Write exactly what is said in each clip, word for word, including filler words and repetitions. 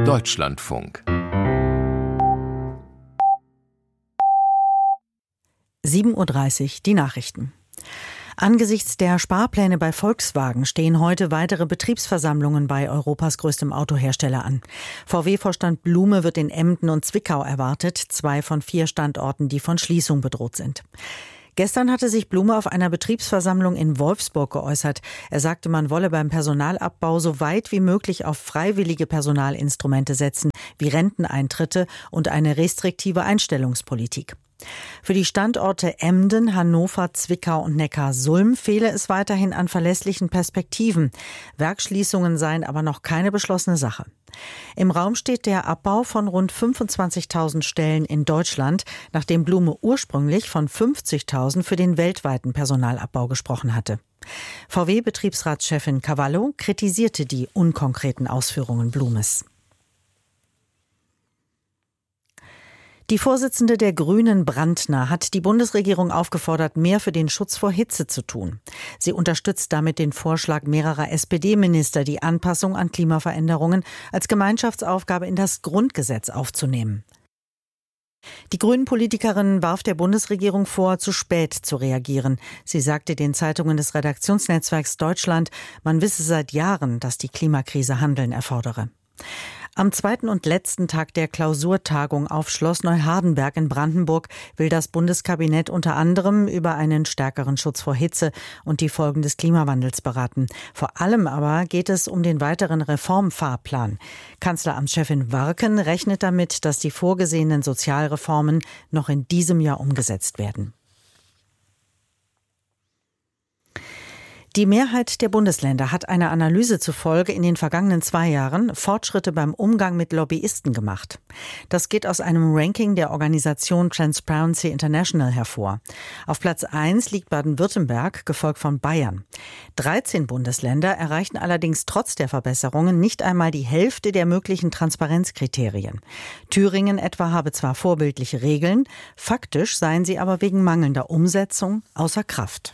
Deutschlandfunk. sieben Uhr dreißig, die Nachrichten. Angesichts der Sparpläne bei Volkswagen stehen heute weitere Betriebsversammlungen bei Europas größtem Autohersteller an. V W-Vorstand Blume wird in Emden und Zwickau erwartet, zwei von vier Standorten, die von Schließung bedroht sind. Gestern hatte sich Blume auf einer Betriebsversammlung in Wolfsburg geäußert. Er sagte, man wolle beim Personalabbau so weit wie möglich auf freiwillige Personalinstrumente setzen, wie Renteneintritte und eine restriktive Einstellungspolitik. Für die Standorte Emden, Hannover, Zwickau und Neckarsulm fehle es weiterhin an verlässlichen Perspektiven. Werksschließungen seien aber noch keine beschlossene Sache. Im Raum steht der Abbau von rund fünfundzwanzigtausend Stellen in Deutschland, nachdem Blume ursprünglich von fünfzigtausend für den weltweiten Personalabbau gesprochen hatte. V W-Betriebsratschefin Cavallo kritisierte die unkonkreten Ausführungen Blumes. Die Vorsitzende der Grünen, Brandner, hat die Bundesregierung aufgefordert, mehr für den Schutz vor Hitze zu tun. Sie unterstützt damit den Vorschlag mehrerer S P D-Minister, die Anpassung an Klimaveränderungen als Gemeinschaftsaufgabe in das Grundgesetz aufzunehmen. Die Grünen-Politikerin warf der Bundesregierung vor, zu spät zu reagieren. Sie sagte den Zeitungen des Redaktionsnetzwerks Deutschland, man wisse seit Jahren, dass die Klimakrise Handeln erfordere. Am zweiten und letzten Tag der Klausurtagung auf Schloss Neuhardenberg in Brandenburg will das Bundeskabinett unter anderem über einen stärkeren Schutz vor Hitze und die Folgen des Klimawandels beraten. Vor allem aber geht es um den weiteren Reformfahrplan. Kanzleramtschefin Warken rechnet damit, dass die vorgesehenen Sozialreformen noch in diesem Jahr umgesetzt werden. Die Mehrheit der Bundesländer hat einer Analyse zufolge in den vergangenen zwei Jahren Fortschritte beim Umgang mit Lobbyisten gemacht. Das geht aus einem Ranking der Organisation Transparency International hervor. Auf Platz eins liegt Baden-Württemberg, gefolgt von Bayern. dreizehn Bundesländer erreichen allerdings trotz der Verbesserungen nicht einmal die Hälfte der möglichen Transparenzkriterien. Thüringen etwa habe zwar vorbildliche Regeln, faktisch seien sie aber wegen mangelnder Umsetzung außer Kraft.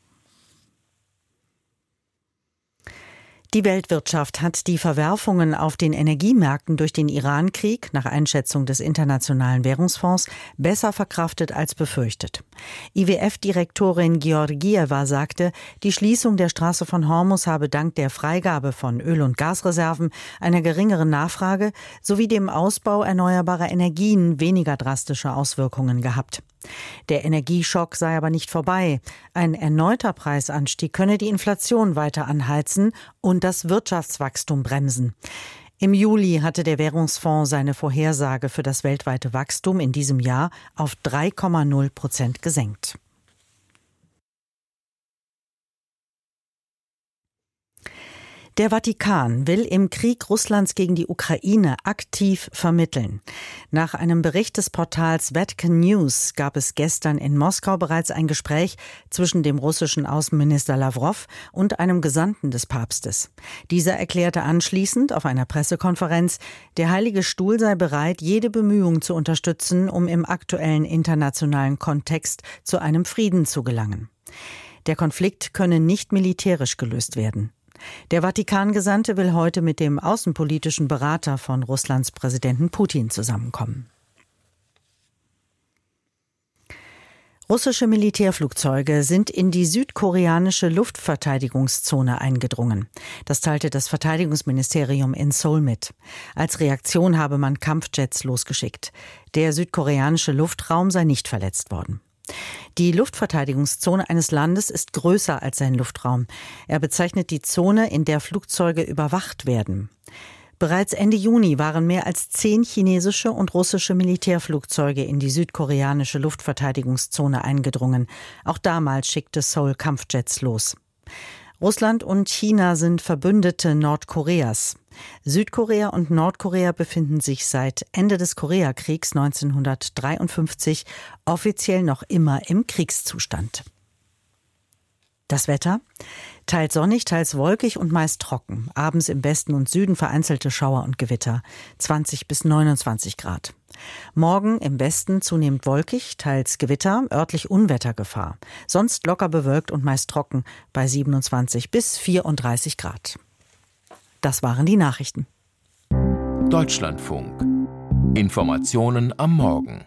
Die Weltwirtschaft hat die Verwerfungen auf den Energiemärkten durch den Iran-Krieg, nach Einschätzung des Internationalen Währungsfonds, besser verkraftet als befürchtet. I W F-Direktorin Georgieva sagte, die Schließung der Straße von Hormuz habe dank der Freigabe von Öl- und Gasreserven, einer geringeren Nachfrage sowie dem Ausbau erneuerbarer Energien weniger drastische Auswirkungen gehabt. Der Energieschock sei aber nicht vorbei. Ein erneuter Preisanstieg könne die Inflation weiter anheizen und das Wirtschaftswachstum bremsen. Im Juli hatte der Währungsfonds seine Vorhersage für das weltweite Wachstum in diesem Jahr auf drei Komma null Prozent gesenkt. Der Vatikan will im Krieg Russlands gegen die Ukraine aktiv vermitteln. Nach einem Bericht des Portals Vatican News gab es gestern in Moskau bereits ein Gespräch zwischen dem russischen Außenminister Lawrow und einem Gesandten des Papstes. Dieser erklärte anschließend auf einer Pressekonferenz, der Heilige Stuhl sei bereit, jede Bemühung zu unterstützen, um im aktuellen internationalen Kontext zu einem Frieden zu gelangen. Der Konflikt könne nicht militärisch gelöst werden. Der Vatikan-Gesandte will heute mit dem außenpolitischen Berater von Russlands Präsidenten Putin zusammenkommen. Russische Militärflugzeuge sind in die südkoreanische Luftverteidigungszone eingedrungen. Das teilte das Verteidigungsministerium in Seoul mit. Als Reaktion habe man Kampfjets losgeschickt. Der südkoreanische Luftraum sei nicht verletzt worden. Die Luftverteidigungszone eines Landes ist größer als sein Luftraum. Er bezeichnet die Zone, in der Flugzeuge überwacht werden. Bereits Ende Juni waren mehr als zehn chinesische und russische Militärflugzeuge in die südkoreanische Luftverteidigungszone eingedrungen. Auch damals schickte Seoul Kampfjets los. Russland und China sind Verbündete Nordkoreas. Südkorea und Nordkorea befinden sich seit Ende des Koreakriegs neunzehnhundertdreiundfünfzig offiziell noch immer im Kriegszustand. Das Wetter? Teils sonnig, teils wolkig und meist trocken. Abends im Westen und Süden vereinzelte Schauer und Gewitter. zwanzig bis neunundzwanzig Grad. Morgen im Westen zunehmend wolkig, teils Gewitter, örtlich Unwettergefahr. Sonst locker bewölkt und meist trocken bei siebenundzwanzig bis vierunddreißig Grad. Das waren die Nachrichten. Deutschlandfunk. Informationen am Morgen.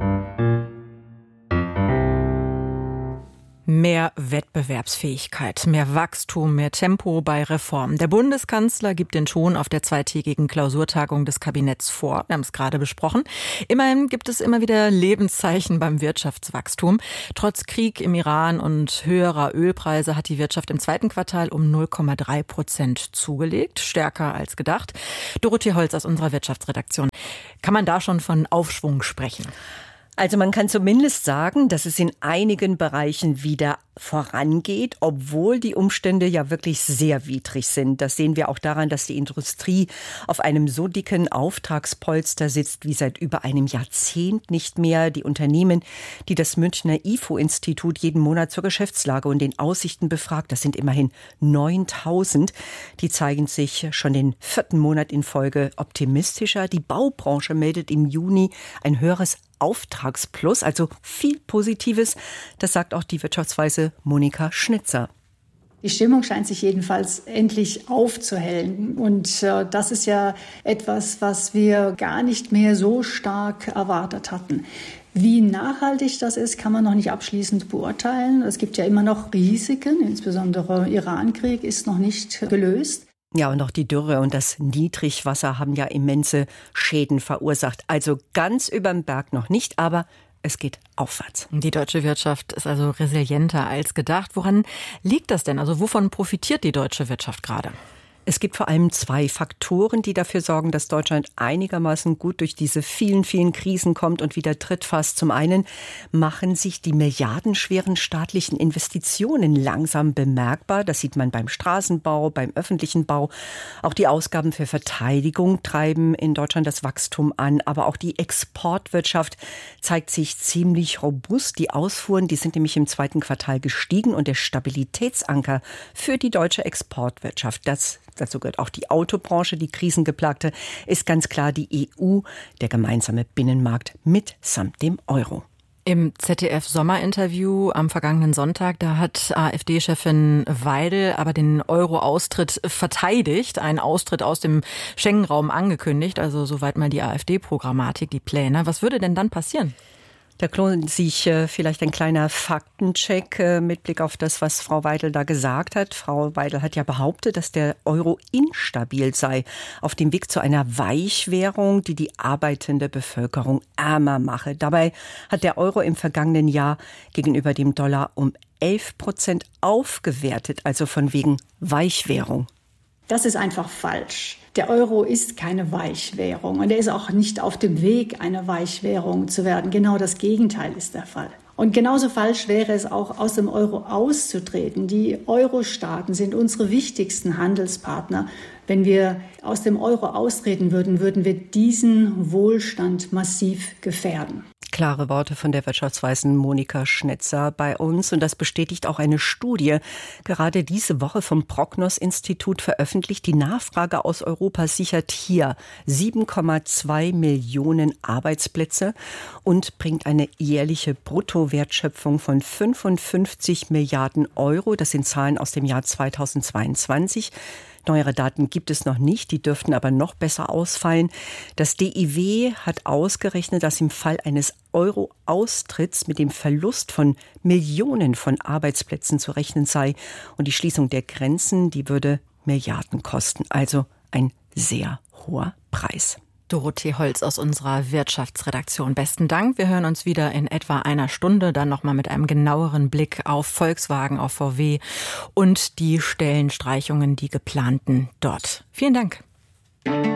Mehr Wettbewerbsfähigkeit, mehr Wachstum, mehr Tempo bei Reformen. Der Bundeskanzler gibt den Ton auf der zweitägigen Klausurtagung des Kabinetts vor. Wir haben es gerade besprochen. Immerhin gibt es immer wieder Lebenszeichen beim Wirtschaftswachstum. Trotz Krieg im Iran und höherer Ölpreise hat die Wirtschaft im zweiten Quartal um null Komma drei Prozent zugelegt. Stärker als gedacht. Dorothee Holz aus unserer Wirtschaftsredaktion. Kann man da schon von Aufschwung sprechen? Also man kann zumindest sagen, dass es in einigen Bereichen wieder vorangeht, obwohl die Umstände ja wirklich sehr widrig sind. Das sehen wir auch daran, dass die Industrie auf einem so dicken Auftragspolster sitzt wie seit über einem Jahrzehnt nicht mehr. Die Unternehmen, die das Münchner I F O-Institut jeden Monat zur Geschäftslage und den Aussichten befragt, das sind immerhin neuntausend, die zeigen sich schon den vierten Monat in Folge optimistischer. Die Baubranche meldet im Juni ein höheres Auftragsplus, also viel Positives. Das sagt auch die Wirtschaftsweise Monika Schnitzer. Die Stimmung scheint sich jedenfalls endlich aufzuhellen. Und äh, das ist ja etwas, was wir gar nicht mehr so stark erwartet hatten. Wie nachhaltig das ist, kann man noch nicht abschließend beurteilen. Es gibt ja immer noch Risiken, insbesondere Irankrieg ist noch nicht gelöst. Ja, und auch die Dürre und das Niedrigwasser haben ja immense Schäden verursacht. Also ganz überm Berg noch nicht, aber es geht aufwärts. Die deutsche Wirtschaft ist also resilienter als gedacht. Woran liegt das denn? Also wovon profitiert die deutsche Wirtschaft gerade? Es gibt vor allem zwei Faktoren, die dafür sorgen, dass Deutschland einigermaßen gut durch diese vielen, vielen Krisen kommt und wieder Tritt fasst. Zum einen machen sich die milliardenschweren staatlichen Investitionen langsam bemerkbar. Das sieht man beim Straßenbau, beim öffentlichen Bau. Auch die Ausgaben für Verteidigung treiben in Deutschland das Wachstum an. Aber auch die Exportwirtschaft zeigt sich ziemlich robust. Die Ausfuhren, die sind nämlich im zweiten Quartal gestiegen. Und der Stabilitätsanker für die deutsche Exportwirtschaft, das dazu gehört auch die Autobranche, die krisengeplagte, ist ganz klar die E U, der gemeinsame Binnenmarkt mitsamt dem Euro. Im Z D F-Sommerinterview am vergangenen Sonntag, da hat AfD-Chefin Weidel aber den Euro-Austritt verteidigt, einen Austritt aus dem Schengen-Raum angekündigt, also soweit mal die AfD-Programmatik, die Pläne. Was würde denn dann passieren? Da lohnt sich äh, vielleicht ein kleiner Faktencheck äh, mit Blick auf das, was Frau Weidel da gesagt hat. Frau Weidel hat ja behauptet, dass der Euro instabil sei, auf dem Weg zu einer Weichwährung, die die arbeitende Bevölkerung ärmer mache. Dabei hat der Euro im vergangenen Jahr gegenüber dem Dollar um elf Prozent aufgewertet, also von wegen Weichwährung. Das ist einfach falsch. Der Euro ist keine Weichwährung und er ist auch nicht auf dem Weg, eine Weichwährung zu werden. Genau das Gegenteil ist der Fall. Und genauso falsch wäre es auch, aus dem Euro auszutreten. Die Euro-Staaten sind unsere wichtigsten Handelspartner. Wenn wir aus dem Euro austreten würden, würden wir diesen Wohlstand massiv gefährden. Klare Worte von der Wirtschaftsweisen Monika Schnitzer bei uns. Und das bestätigt auch eine Studie, gerade diese Woche vom Prognos-Institut veröffentlicht. Die Nachfrage aus Europa sichert hier sieben Komma zwei Millionen Arbeitsplätze und bringt eine jährliche Bruttowertschöpfung von fünfundfünfzig Milliarden Euro. Das sind Zahlen aus dem Jahr zweitausendzweiundzwanzig. Neuere Daten gibt es noch nicht, die dürften aber noch besser ausfallen. Das D I W hat ausgerechnet, dass im Fall eines Euro-Austritts mit dem Verlust von Millionen von Arbeitsplätzen zu rechnen sei. Und die Schließung der Grenzen, die würde Milliarden kosten. Also ein sehr hoher Preis. Dorothee Holz aus unserer Wirtschaftsredaktion. Besten Dank. Wir hören uns wieder in etwa einer Stunde, dann nochmal mit einem genaueren Blick auf Volkswagen, auf V W und die Stellenstreichungen, die geplanten dort. Vielen Dank.